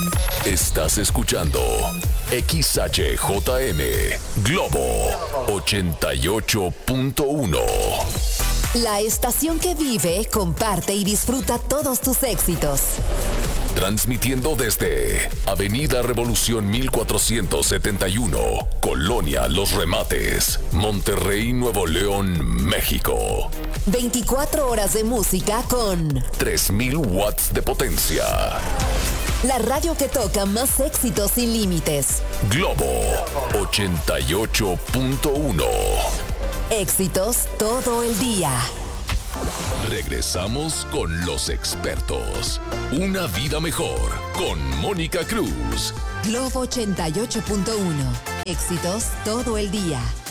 Estás escuchando XHJM Globo 88.1. La estación que vive, comparte y disfruta todos tus éxitos. Transmitiendo desde Avenida Revolución 1471, Colonia Los Remates, Monterrey, Nuevo León, México. 24 horas de música con 3000 watts de potencia. La radio que toca más éxitos sin límites. Globo 88.1. Éxitos todo el día. Regresamos con los expertos. Una vida mejor con Mónica Cruz. Globo 88.1. Éxitos todo el día.